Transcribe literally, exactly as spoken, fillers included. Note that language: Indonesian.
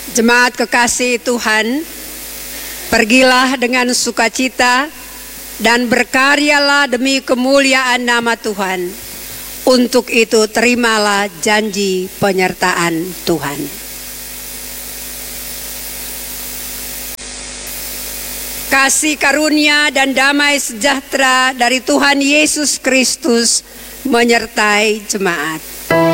Jemaat kekasih Tuhan, pergilah dengan sukacita dan berkaryalah demi kemuliaan nama Tuhan. Untuk itu terimalah janji penyertaan Tuhan. Kasih karunia dan damai sejahtera dari Tuhan Yesus Kristus menyertai jemaat.